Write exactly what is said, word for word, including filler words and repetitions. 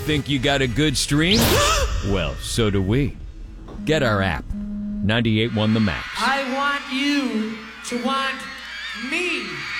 think you got a good stream? Well, so do we. Get our app, ninety-eight point one The Max. I want you to want me.